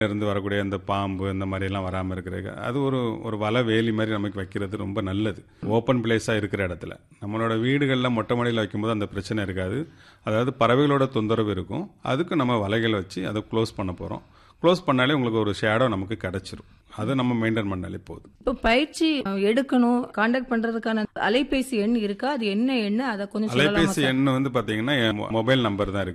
இருந்து வரக்கூடிய அந்த பாம்பு இந்த மாதிரி எல்லாம் வராமல் இருக்கிறது. அது ஒரு வலை வேலி மாதிரி நமக்கு வைக்கிறது ரொம்ப நல்லது. ஓப்பன் பிளேஸாக இருக்கிற இடத்துல நம்மளோட வீடுகளில் மொட்டை மாடியில் வைக்கும்போது அந்த பிரச்சனை இருக்காது. அதாவது பறவைகளோட தொந்தரவு இருக்கும். அதுக்கு நம்ம வலைகள் வச்சு அதை க்ளோஸ் பண்ண போகிறோம். க்ளோஸ் பண்ணாலே உங்களுக்கு ஒரு ஷேடோ நமக்கு கிடைச்சிரும். அதை நம்ம மெயின்டைன் பண்ணாலே போதும். இப்போ பயிற்சி எடுக்கணும், கான்டாக்ட் பண்றதுக்கான அலைபேசி எண் இருக்கா? அது என்ன எண்? அதை கொஞ்சம் சொல்லலாமா அலைபேசி சார்? எண் வந்து பார்த்தீங்கன்னா மொபைல் நம்பர் தான் இருக்கு.